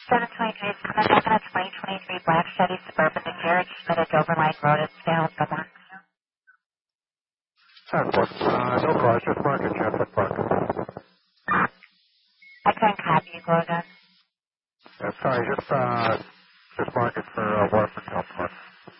723 is coming back on a 2023 Black Chevy Suburban. The carriage submitted to Overline Road at Scale. Gilmore. No cars, just mark it, Jeff, at park. I couldn't copy you, go again. Sorry, just mark it for Warford Health Park.